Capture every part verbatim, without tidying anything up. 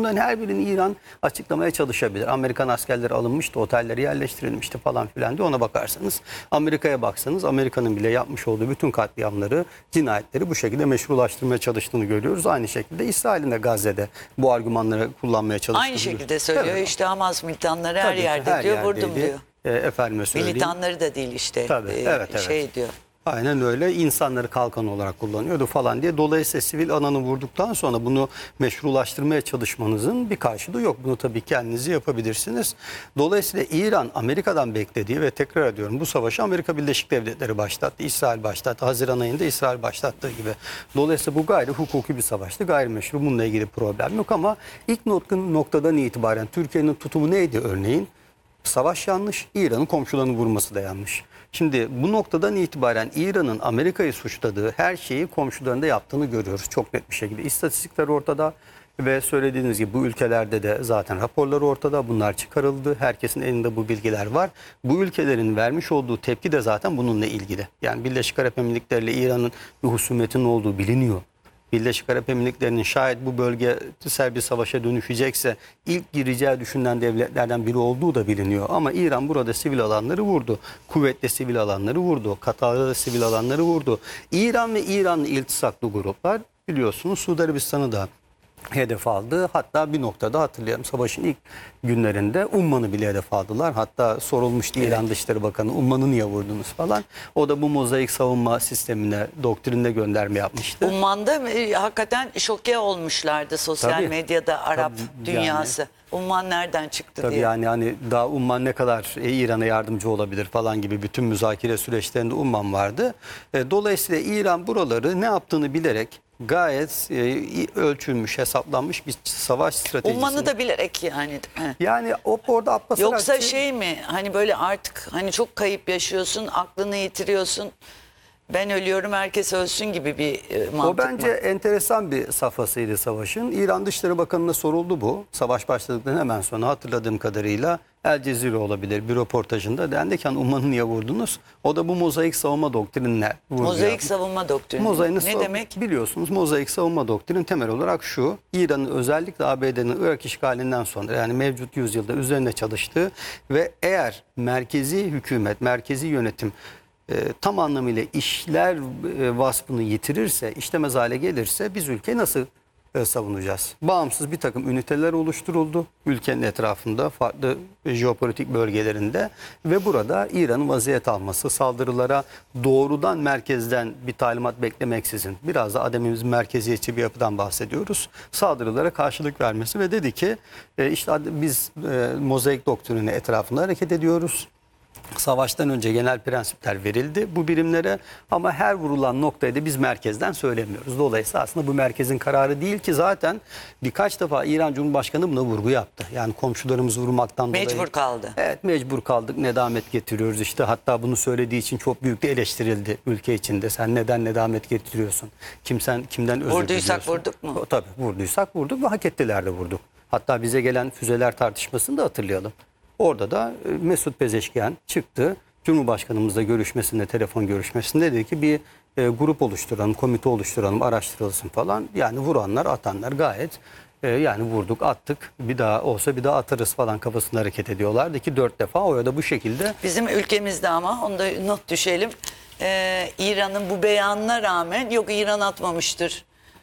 Bunların her birini İran açıklamaya çalışabilir. Amerikan askerleri alınmıştı, otelleri yerleştirilmişti falan filan diye, ona bakarsanız. Amerika'ya baksanız Amerika'nın bile yapmış olduğu bütün katliamları, cinayetleri bu şekilde meşrulaştırmaya çalıştığını görüyoruz. Aynı şekilde İsrail'in de Gazze'de bu argümanları kullanmaya çalıştığını. Aynı şekilde söylüyor. Evet. İşte Hamas militanları her Tabii ki, yerde her diyor, yerdeydi. vurdum diyor. E, efendime söyleyeyim. Militanları da değil işte. Tabii, e, evet, evet. Şey diyor. Aynen öyle, insanları kalkan olarak kullanıyordu falan diye. Dolayısıyla sivil alanı vurduktan sonra bunu meşrulaştırmaya çalışmanızın bir karşılığı yok. Bunu tabii kendinizi yapabilirsiniz. Dolayısıyla İran Amerika'dan beklediği ve tekrar ediyorum, bu savaşı Amerika Birleşik Devletleri başlattı. İsrail başlattı. Haziran ayında İsrail başlattığı gibi. Dolayısıyla bu gayri hukuki bir savaştı. Gayrimeşru, bununla ilgili problem yok ama ilk noktadan itibaren Türkiye'nin tutumu neydi örneğin? Savaş yanlış, İran'ın komşularını vurması da yanlış. Şimdi bu noktadan itibaren İran'ın Amerika'yı suçladığı her şeyi komşularında yaptığını görüyoruz çok net bir şekilde. İstatistikler ortada ve söylediğiniz gibi bu ülkelerde de zaten raporlar ortada. Bunlar çıkarıldı. Herkesin elinde bu bilgiler var. Bu ülkelerin vermiş olduğu tepki de zaten bununla ilgili. Yani Birleşik Arap Emirlikleri ile İran'ın bir husumetinin olduğu biliniyor. Birleşik Arap Emirlikleri'nin şayet bu bölgesel bir savaşa dönüşecekse ilk gireceği düşünülen devletlerden biri olduğu da biliniyor. Ama İran burada sivil alanları vurdu. Kuvvetli sivil alanları vurdu. Katar'da da sivil alanları vurdu. İran ve İran'la iltisaklı gruplar biliyorsunuz Suudi Arabistan'ı da hedef aldı. Hatta bir noktada hatırlayalım, savaşın ilk günlerinde Umman'ı bile hedef aldılar. Hatta sorulmuştu, evet, İran Dışişleri Bakanı, Umman'ı niye vurdunuz falan. O da bu mozaik savunma sistemine, doktrinine gönderme yapmıştı. Umman'da e, hakikaten şoke olmuşlardı sosyal Tabii, medyada Arap tabii, dünyası. Yani, Umman nereden çıktı tabii diye. yani hani daha Umman ne kadar e, İran'a yardımcı olabilir falan gibi bütün müzakere süreçlerinde Umman vardı. E, dolayısıyla İran buraları ne yaptığını bilerek gayet e, ölçülmüş, hesaplanmış bir savaş stratejisi. Umman'ı da bilerek yani. He. Yani o orada Abbas Yoksa Arakçı, şey mi, hani böyle artık hani çok kayıp yaşıyorsun, aklını yitiriyorsun, ben ölüyorum herkes ölsün gibi bir e, mantık o bence mı? enteresan bir safhasıydı savaşın. İran Dışişleri Bakanı'na soruldu bu. Savaş başladıktan hemen sonra hatırladığım kadarıyla El Cezire olabilir bir röportajında dendi ki Umman'ı niye vurdunuz? O da bu mozaik savunma doktrinine vurdu. Mozaik savunma doktrini. Mozaik, ne demek? Biliyorsunuz mozaik savunma doktrini temel olarak şu: İran'ın özellikle A B D'nin Irak işgalinden sonra yani mevcut yüzyılda üzerine çalıştığı ve eğer merkezi hükümet, merkezi yönetim e, tam anlamıyla işler e, vasfını yitirirse, işlemez hale gelirse biz ülkeyi nasıl e, savunacağız? Bağımsız bir takım üniteler oluşturuldu ülkenin etrafında, farklı jeopolitik bölgelerinde ve burada İran'ın vaziyet alması, saldırılara doğrudan merkezden bir talimat beklemeksizin, biraz da ademimiz merkeziyetçi bir yapıdan bahsediyoruz, saldırılara karşılık vermesi ve dedi ki e, işte biz e, mozaik doktrini etrafında hareket ediyoruz. Savaştan önce genel prensipler verildi bu birimlere ama her vurulan noktayı da biz merkezden söylemiyoruz. Dolayısıyla aslında bu merkezin kararı değil ki zaten birkaç defa İran Cumhurbaşkanı buna vurgu yaptı. Yani komşularımızı vurmaktan dolayı. Mecbur kaldı. Evet, mecbur kaldık, nedamet getiriyoruz işte, hatta bunu söylediği için çok büyük de eleştirildi ülke içinde. Sen neden nedamet getiriyorsun? Kimsen, kimden özür Vurduysak diliyorsun? vurduk mu? O, tabii vurduysak vurduk ve hak ettiler de vurduk. Hatta bize gelen füzeler tartışmasını da hatırlayalım. Orada da Mesut Pezeşkiyan çıktı. Cumhurbaşkanımızla görüşmesinde, telefon görüşmesinde dedi ki bir e, grup oluşturalım, komite oluşturalım, araştırılsın falan. Yani vuranlar, atanlar gayet e, yani vurduk, attık, bir daha olsa bir daha atarız falan kafasında hareket ediyorlardı ki dört defa orada bu şekilde. Bizim ülkemizde ama onu da not düşelim. Ee, İran'ın bu beyanına rağmen yok İran atmamıştır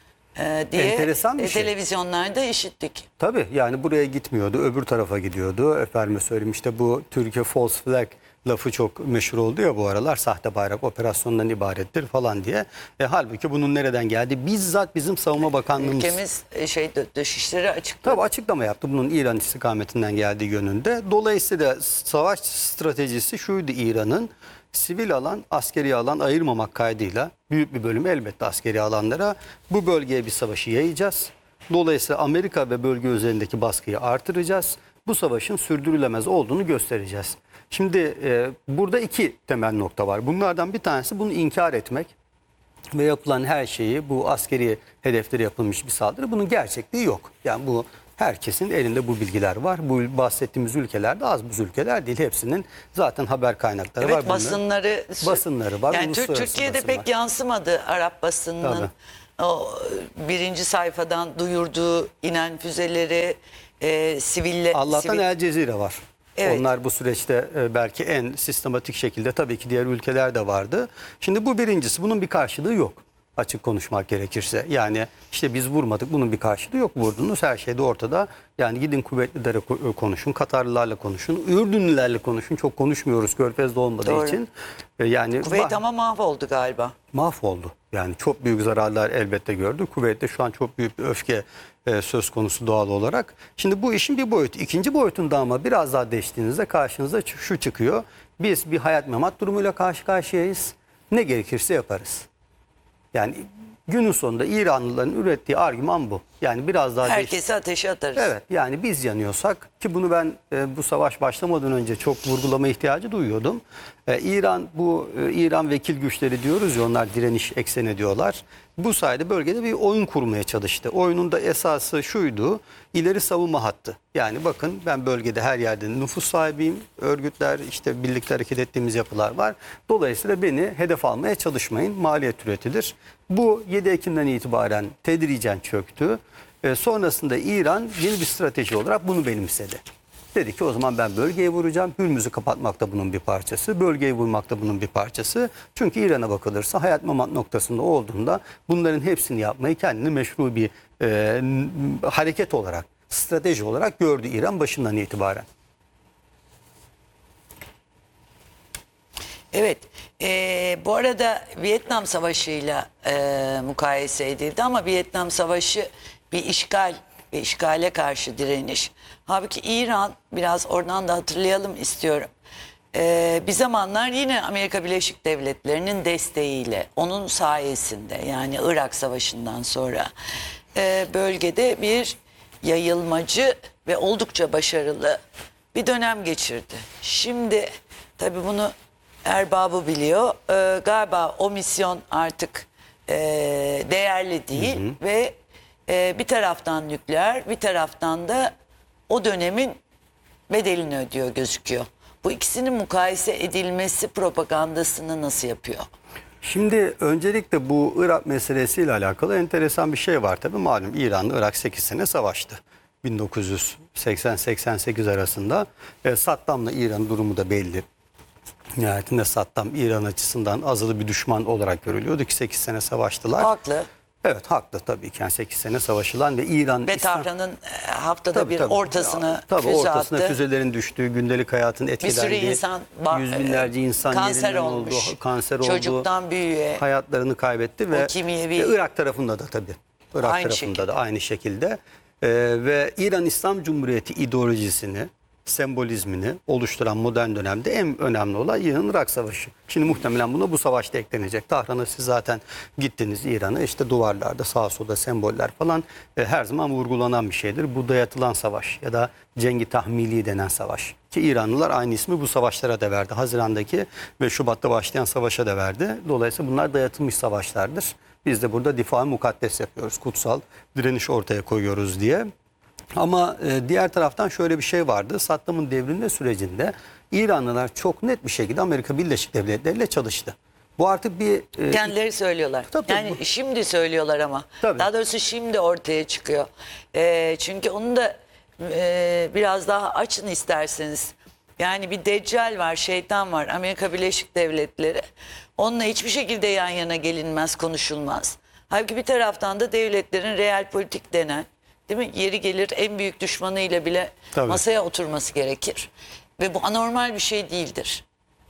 e, diye Enteresan bir e, şey. televizyonlarda işittik. Tabii yani buraya gitmiyordu, öbür tarafa gidiyordu. Efendime söyleyeyim, işte bu Türkiye false flag lafı çok meşhur oldu ya bu aralar, sahte bayrak operasyonundan ibarettir falan diye. E, halbuki bunun nereden geldi? Bizzat bizim Savunma Bakanlığımız. Ülkemiz e, şey Dışişleri açıkladı. Tabii açıklama yaptı bunun İran istikametinden geldiği yönünde. Dolayısıyla savaş stratejisi şuydu İran'ın: sivil alan, askeri alan ayırmamak kaydıyla büyük bir bölümü elbette askeri alanlara, bu bölgeye bir savaşı yayacağız. Dolayısıyla Amerika ve bölge üzerindeki baskıyı artıracağız. Bu savaşın sürdürülemez olduğunu göstereceğiz. Şimdi e, burada iki temel nokta var. Bunlardan bir tanesi bunu inkar etmek ve yapılan her şeyi, bu askeri hedeflere yapılmış bir saldırı, bunun gerçekliği yok. Yani bu herkesin elinde bu bilgiler var. Bu bahsettiğimiz ülkelerde az buz ülkeler değil. Hepsinin zaten haber kaynakları Evet, var. basınları, Basınları var. Yani Türkiye'de pek var. yansımadı Arap basınının Tabii. o birinci sayfadan duyurduğu inen füzeleri, e, siville... Allah'tan sivil... El Cezire var. Evet. Onlar bu süreçte e, belki en sistematik şekilde, tabii ki diğer ülkeler de vardı. Şimdi bu birincisi, bunun bir karşılığı yok. Açık konuşmak gerekirse. Yani işte biz vurmadık, bunun bir karşılığı yok. Vurdunuz, her şey de ortada. Yani gidin kuvvetlilere konuşun, Katarlılarla konuşun, Ürdünlülerle konuşun. Çok konuşmuyoruz Körfez'de olmadığı Doğru. için. E, yani Kuveyt ama mahvoldu galiba. mahvoldu. Yani çok büyük zararlar elbette gördü. Kuveyt'te şu an çok büyük bir öfke e, söz konusu doğal olarak. Şimdi bu işin bir boyutu. İkinci boyutunda ama biraz daha değiştiğinizde karşınıza şu çıkıyor. Biz bir hayat memat durumuyla karşı karşıyayız. Ne gerekirse yaparız. Yani günün sonunda İranlıların ürettiği argüman bu. Yani biraz daha değiş- Herkesi ateşe atarız. Evet, yani biz yanıyorsak, ki bunu ben e, bu savaş başlamadan önce çok vurgulama ihtiyacı duyuyordum. E, İran bu e, İran vekil güçleri diyoruz ya, onlar direniş ekseni diyorlar. Bu sayede bölgede bir oyun kurmaya çalıştı. Oyunun da esası şuydu: ileri savunma hattı. Yani bakın, ben bölgede her yerde nüfus sahibiyim. Örgütler, işte birlikte hareket ettiğimiz yapılar var. Dolayısıyla beni hedef almaya çalışmayın. Maliyet üretilir. Bu yedi Ekim'den itibaren tedricen çöktü. E, sonrasında İran yeni bir strateji olarak bunu benimsedi. Dedi ki o zaman ben bölgeye vuracağım. Hürmüz'ü kapatmak da bunun bir parçası. Bölgeyi vurmak da bunun bir parçası. Çünkü İran'a bakılırsa hayat memat noktasında olduğunda bunların hepsini yapmayı kendini meşru bir e, hareket olarak, strateji olarak gördü İran başından itibaren. Evet. E, bu arada Vietnam Savaşı'yla e, mukayese edildi ama Vietnam Savaşı bir işgal ve işgale karşı direniş. Halbuki İran, biraz oradan da hatırlayalım istiyorum. E, bir zamanlar yine Amerika Birleşik Devletleri'nin desteğiyle, onun sayesinde, yani Irak Savaşı'ndan sonra e, bölgede bir yayılmacı ve oldukça başarılı bir dönem geçirdi. Şimdi tabii bunu erbabı biliyor. Ee, galiba o misyon artık e, değerli değil, hı hı. ve e, bir taraftan nükleer, bir taraftan da o dönemin bedelini ödüyor gözüküyor. Bu ikisinin mukayese edilmesi propagandasını nasıl yapıyor? Şimdi öncelikle bu Irak meselesiyle alakalı enteresan bir şey var tabii. Malum İran'la Irak sekiz sene savaştı. bin dokuz yüz seksen seksen sekiz arasında. E, Saddam'la İran durumu da belli. Nihayetinde Saddam İran açısından azılı bir düşman olarak görülüyordu ki sekiz sene savaştılar. Haklı. Evet, haklı tabii ki. Yani sekiz sene savaşılan ve İran... Ve İslam... Tahran'ın haftada tabii, bir tabii. ortasına tabii, füze ortasına attı. füzelerin düştüğü, gündelik hayatın etkilendiği, Bir sürü insan, yüz binlerce insan kanser yerinden olmuş, oldu, kanser çocuktan oldu, büyüğe, hayatlarını kaybetti ve, kimyevi... ve Irak tarafında da tabii. Irak aynı tarafında şekilde. da aynı şekilde. Ee, ve İran İslam Cumhuriyeti ideolojisini, sembolizmini oluşturan modern dönemde en önemli olay İran-Irak Savaşı. Şimdi muhtemelen buna bu savaşta eklenecek. Tahran'a siz zaten gittiniz, İran'a, işte duvarlarda sağa sola semboller falan e, her zaman vurgulanan bir şeydir. Bu dayatılan savaş ya da Cengi Tahmili denen savaş. Ki İranlılar aynı ismi bu savaşlara da verdi. Haziran'daki ve Şubat'ta başlayan savaşa da verdi. Dolayısıyla bunlar dayatılmış savaşlardır. Biz de burada difa mukaddes yapıyoruz. Kutsal direniş ortaya koyuyoruz diye. Ama e, diğer taraftan şöyle bir şey vardı. Saddam'ın devrilme sürecinde İranlılar çok net bir şekilde Amerika Birleşik Devletleri ile çalıştı. Bu artık bir... E, Kendileri söylüyorlar. Tabii, yani bu... şimdi söylüyorlar ama. Tabii. Daha doğrusu şimdi ortaya çıkıyor. E, çünkü onu da e, biraz daha açın isterseniz. Yani bir deccal var, şeytan var, Amerika Birleşik Devletleri. Onunla hiçbir şekilde yan yana gelinmez, konuşulmaz. Halbuki bir taraftan da devletlerin real politik denen, değil mi? Yeri gelir en büyük düşmanıyla bile Tabii. masaya oturması gerekir. Ve bu anormal bir şey değildir.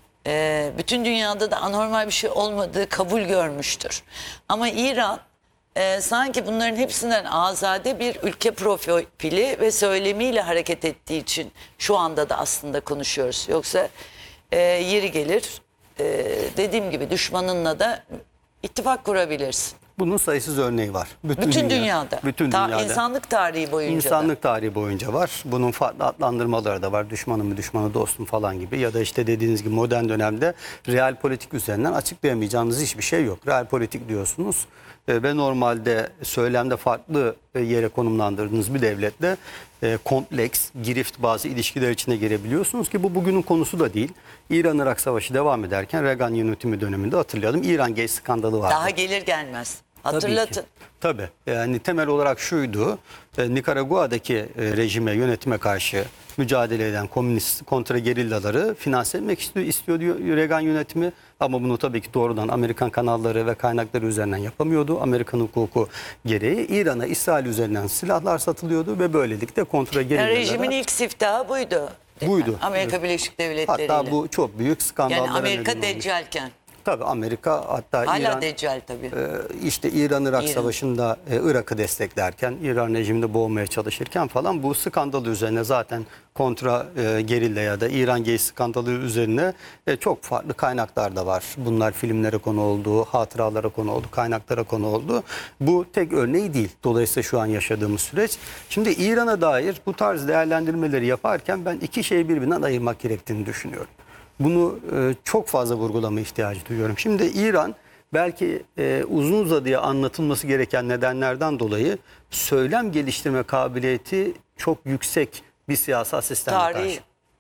Ee, bütün dünyada da anormal bir şey olmadığı kabul görmüştür. Ama İran e, sanki bunların hepsinden azade bir ülke profili ve söylemiyle hareket ettiği için şu anda da aslında konuşuyoruz. Yoksa e, yeri gelir e, dediğim gibi düşmanınla da ittifak kurabilirsin. Bunun sayısız örneği var. Bütün, bütün dünya, dünyada. Bütün Ta, dünyada. İnsanlık tarihi boyunca İnsanlık da. tarihi boyunca var. Bunun farklı adlandırmaları da var. Düşmanım mı, düşmanı dostum falan gibi. Ya da işte dediğiniz gibi modern dönemde real politik üzerinden açıklayamayacağınız hiçbir şey yok. Real politik diyorsunuz e, ve normalde söylemde farklı yere konumlandırdığınız bir devletle e, kompleks, girift bazı ilişkiler içine girebiliyorsunuz ki bu bugünün konusu da değil. İran-Irak Savaşı devam ederken Reagan yönetimi döneminde hatırlayalım, İran Gate skandalı vardı. Daha gelir gelmez. Hatırlatın. Tabii. Yani temel olarak şuydu. E, Nikaragua'daki e, rejime, yönetime karşı mücadele eden komünist kontra gerillaları finanse etmek istiyor, istiyordu Reagan yönetimi. Ama bunu tabii ki doğrudan Amerikan kanalları ve kaynakları üzerinden yapamıyordu. Amerikan hukuku gereği İran'a, İsrail üzerinden silahlar satılıyordu ve böylelikle kontra gerillalara... Yani rejimin ilk siftahı buydu. Buydu. Amerika Birleşik Devletleri ile. Hatta bu çok büyük skandallara Yani Amerika neden olmuş. deccalken. Tabii Amerika, hatta Hala İran... deccal tabii. Ee, işte İran-Irak İran. Savaşı'nda e, Irak'ı desteklerken, İran rejimini boğmaya çalışırken falan bu skandalı üzerine zaten kontra e, gerilla ya da İran Gezi skandalı üzerine e, çok farklı kaynaklar da var. Bunlar filmlere konu oldu, hatıralara konu oldu, kaynaklara konu oldu. Bu tek örneği değil. Dolayısıyla şu an yaşadığımız süreç. Şimdi İran'a dair bu tarz değerlendirmeleri yaparken ben iki şeyi birbirinden ayırmak gerektiğini düşünüyorum. Bunu e, çok fazla vurgulama ihtiyacı duyuyorum. Şimdi İran belki e, uzun uzadıya anlatılması gereken nedenlerden dolayı söylem geliştirme kabiliyeti çok yüksek bir siyasal sisteme Tarih. karşı.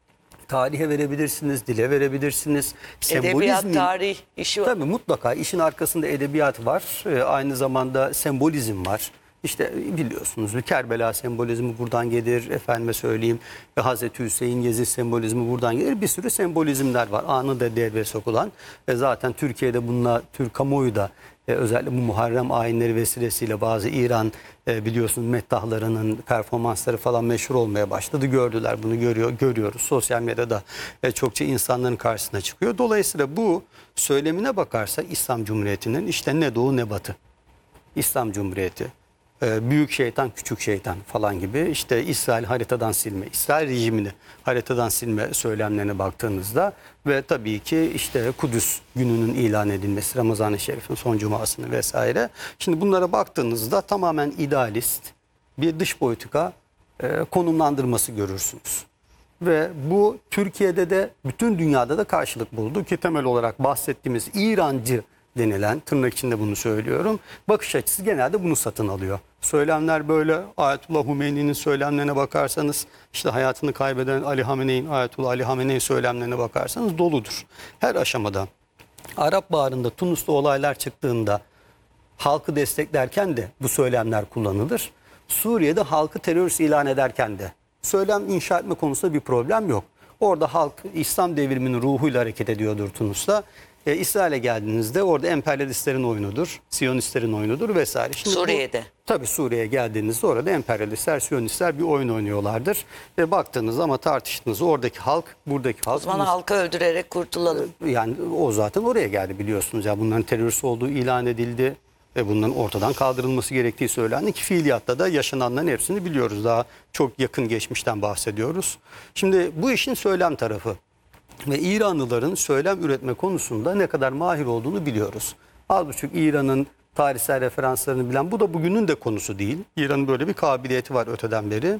Tarihe verebilirsiniz, dile verebilirsiniz. Edebiyat, Sembolizmin- tarih işi var. Tabii mutlaka işin arkasında edebiyat var. Ee, aynı zamanda sembolizm var. İşte biliyorsunuz Kerbela sembolizmi buradan gelir. Efendime söyleyeyim Hazreti Hüseyin Yezid sembolizmi buradan gelir. Bir sürü sembolizmler var. Anında devreye sokulan. E zaten Türkiye'de bununla Türk kamuoyu da e, özellikle bu Muharrem ayinleri vesilesiyle bazı İran e, biliyorsunuz meddahlarının performansları falan meşhur olmaya başladı. Gördüler bunu, görüyor görüyoruz. Sosyal medyada e, çokça insanların karşısına çıkıyor. Dolayısıyla bu söylemine bakarsak İslam Cumhuriyeti'nin işte ne doğu ne batı. İslam Cumhuriyeti, e, büyük şeytan küçük şeytan falan gibi işte İsrail haritadan silme, İsrail rejimini haritadan silme söylemlerine baktığınızda ve tabii ki işte Kudüs gününün ilan edilmesi, Ramazan-ı Şerif'in son cumasını vesaire. Şimdi bunlara baktığınızda tamamen idealist bir dış politika e, konumlandırması görürsünüz. Ve bu Türkiye'de de bütün dünyada da karşılık buldu ki temel olarak bahsettiğimiz İrancı denilen, tırnak içinde bunu söylüyorum, bakış açısı genelde bunu satın alıyor. Söylemler böyle. Ayetullah Hümeyni'nin söylemlerine bakarsanız, işte hayatını kaybeden Ali Hamene'nin, Ayetullah Ali Hamene'nin söylemlerine bakarsanız doludur. Her aşamada. Arap Baharı'nda Tunus'ta olaylar çıktığında halkı desteklerken de bu söylemler kullanılır. Suriye'de halkı terörist ilan ederken de söylem inşa etme konusunda bir problem yok. Orada halk İslam devriminin ruhuyla hareket ediyordur Tunus'ta. E, İsrail'e geldiğinizde orada emperyalistlerin oyunudur, Siyonistlerin oyunudur vesaire. Şimdi Suriye'de. Bu, tabii Suriye'ye geldiğinizde orada emperyalistler, Siyonistler bir oyun oynuyorlardır. Ve baktığınız ama tartıştığınızda oradaki halk, buradaki halk... O zaman halkı öldürerek kurtulalım. Yani o zaten oraya geldi biliyorsunuz. Ya bunların terörist olduğu ilan edildi ve bunların ortadan kaldırılması gerektiği söylendi ki fiiliyatta da yaşananların hepsini biliyoruz. Daha çok yakın geçmişten bahsediyoruz. Şimdi bu işin söylem tarafı ve İranlıların söylem üretme konusunda ne kadar mahir olduğunu biliyoruz. Az buçuk İran'ın tarihsel referanslarını bilen, bu da bugünün de konusu değil. İran'ın böyle bir kabiliyeti var öteden beri.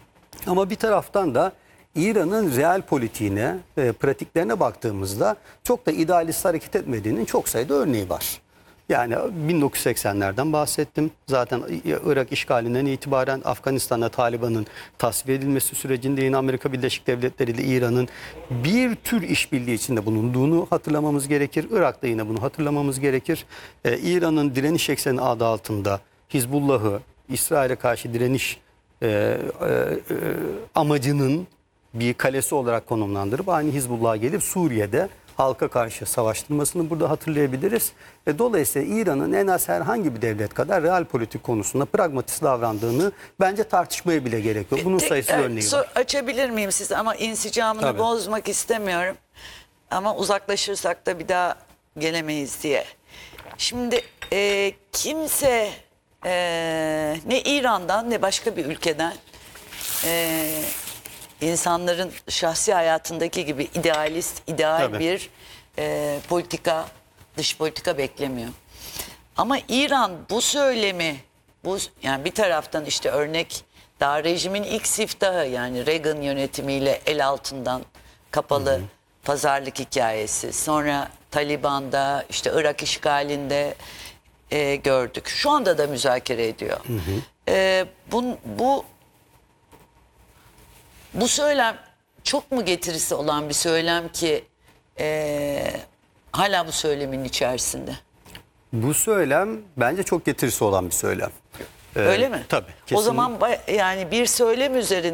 Ama bir taraftan da İran'ın real politiğine, e, pratiklerine baktığımızda çok da idealist hareket etmediğinin çok sayıda örneği var. Yani bin dokuz yüz seksenlerden bahsettim. Zaten Irak işgalinden itibaren Afganistan'da Taliban'ın tasfiye edilmesi sürecinde yine Amerika Birleşik Devletleri ile İran'ın bir tür işbirliği içinde bulunduğunu hatırlamamız gerekir. Irak'ta yine bunu hatırlamamız gerekir. Ee, İran'ın direniş ekseni adı altında Hizbullah'ı İsrail'e karşı direniş e, e, e, amacının bir kalesi olarak konumlandırıp aynı Hizbullah'a gelip Suriye'de halka karşı savaştırmasını burada hatırlayabiliriz. E, dolayısıyla İran'ın en az herhangi bir devlet kadar real politik konusunda pragmatist davrandığını bence tartışmaya bile gerek yok. Bunun sayısız Tekrar örneği sor- var. Açabilir miyim size ama insicamını Tabii. bozmak istemiyorum. Ama uzaklaşırsak da bir daha gelemeyiz diye. Şimdi e, kimse e, ne İran'dan ne başka bir ülkeden e, insanların şahsi hayatındaki gibi idealist, ideal Tabii. bir e, politika, dış politika beklemiyor. Ama İran bu söylemi, bu yani bir taraftan işte örnek daha rejimin ilk siftahı, yani Reagan yönetimiyle el altından kapalı hı hı. pazarlık hikayesi. Sonra Taliban'da, işte Irak işgalinde e, gördük. Şu anda da müzakere ediyor. Hı hı. E, bu, bu Bu söylem çok mu getirisi olan bir söylem ki e, hala bu söylemin içerisinde? Bu söylem bence çok getirisi olan bir söylem. Ee, Öyle mi? Tabii. O kesin- zaman ba- yani bir söylem üzerinde